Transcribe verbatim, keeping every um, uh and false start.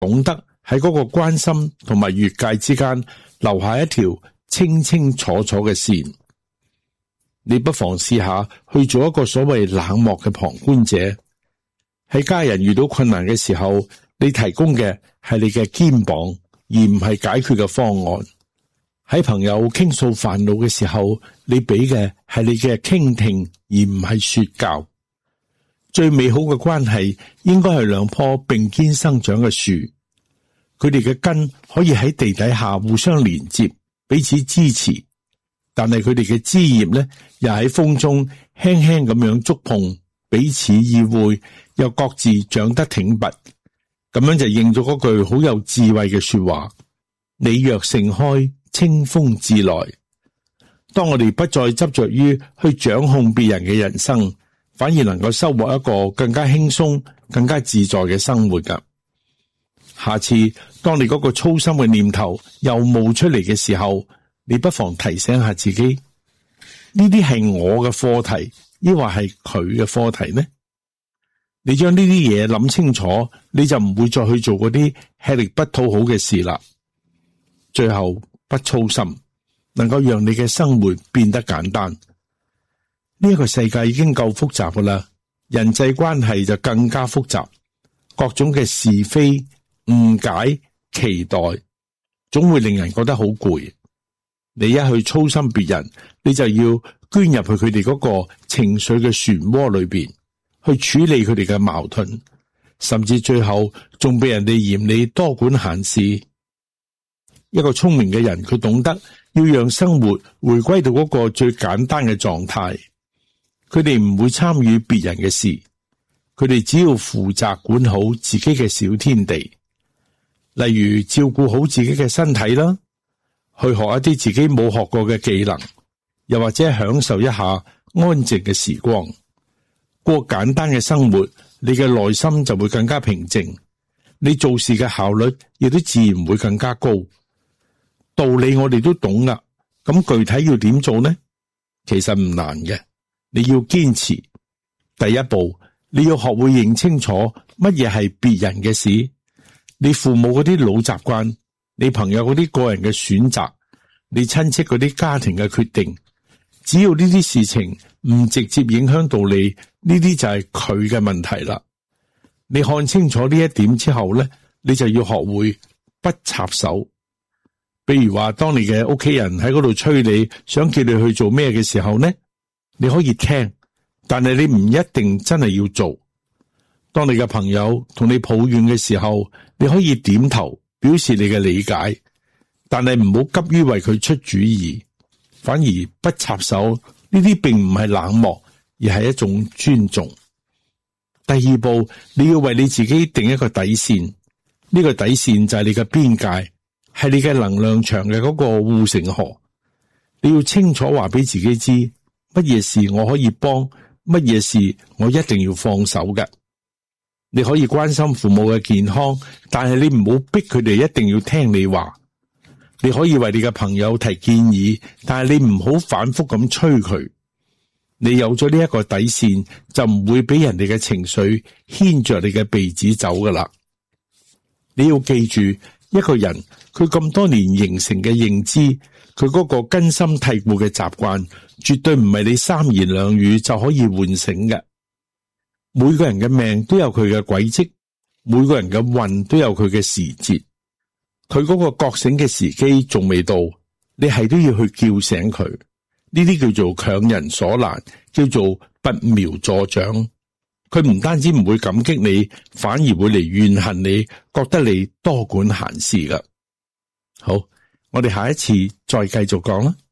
懂得喺嗰個關心同埋越界之間留下一條清清楚楚嘅線。你不妨試下去做一個所謂冷漠嘅旁觀者。喺家人遇到困難嘅時候，你提供嘅係你嘅肩膀，而唔係解決嘅方案。喺朋友傾訴煩惱嘅時候，你俾嘅係你嘅傾聽，而唔係說教。最美好嘅關係應該係兩棵並肩生長嘅樹，佢哋嘅根可以喺地底下互相連接，彼此支持。但係佢哋嘅枝葉呢，又喺風中輕輕咁樣觸碰，彼此依偎，又各自長得挺拔。咁樣就應咗嗰句好有智慧嘅說話：你若盛開，清風自來。當我哋不再執着於去掌控別人嘅人生，反而能夠收穫一個更加輕鬆、更加自在嘅生活噶。下次當你嗰個粗心嘅念頭又冒出嚟嘅時候，你不妨提醒下自己，呢啲係我嘅課題，抑或係佢嘅課題呢？你將呢啲嘢諗清楚，你就唔會再去做嗰啲吃力不討好嘅事啦。最後，不操心，能夠讓你嘅生活變得簡單。呢一個世界已經夠複雜噶啦，人際關係就更加複雜，各種嘅是非、誤解、期待，總會令人覺得好攰。你一去操心別人，你就要捐入去佢哋嗰個情緒嘅漩渦裏邊，去處理佢哋嘅矛盾，甚至最後仲被人哋嫌你多管閒事。一個聰明嘅人，佢懂得要讓生活回歸到嗰個最簡單嘅狀態。佢哋唔會參與別人嘅事，佢哋只要負責管好自己嘅小天地，例如照顧好自己嘅身體啦，去學一啲自己冇學過嘅技能，又或者享受一下安靜嘅時光。過簡單嘅生活，你嘅內心就會更加平靜，你做事嘅效率亦都自然會更加高。道理我哋都懂啦，咁具體要點做呢？其實唔難嘅，你要堅持。第一步，你要學會認清楚乜嘢係別人嘅事，你父母嗰啲老習慣，你朋友嗰啲個人嘅選擇，你親戚嗰啲家庭嘅決定，只要呢啲事情唔直接影響到你，呢啲就係佢嘅問題啦。你看清楚呢一點之後咧，你就要學會不插手。比如話，當你嘅屋企人喺嗰度催你，想叫你去做咩嘅時候呢，你可以聽，但係你唔一定真係要做。當你嘅朋友同你抱怨嘅時候，你可以點頭表示你嘅理解，但係唔好急於為佢出主意，反而不插手。呢啲並唔係冷漠，而係一種尊重。第二步，你要為你自己定一個底線，呢個底線就係你嘅邊界，係你嘅能量場嘅嗰個護城河。你要清楚話俾自己知，乜嘢事我可以幫，乜嘢事我一定要放手嘅。你可以關心父母嘅健康，但係你唔好逼佢哋一定要聽你話。你可以為你嘅朋友提建議，但係你唔好反覆咁催佢。你有咗呢一個底線，就唔會俾人哋嘅情緒牽着你嘅鼻子走噶啦。你要記住，一個人佢咁多年形成嘅認知，佢嗰個根深蒂固嘅習慣，絕對唔係你三言兩語就可以喚醒嘅。每個人嘅命都有佢嘅軌跡，每個人嘅運都有佢嘅時節。佢嗰個覺醒嘅時機仲未到，你係都要去叫醒佢。呢啲叫做強人所難，叫做拔苗助長。佢唔單止唔會感激你，反而會嚟怨恨你，覺得你多管閒事噶。好，我哋下一次再繼續講啦。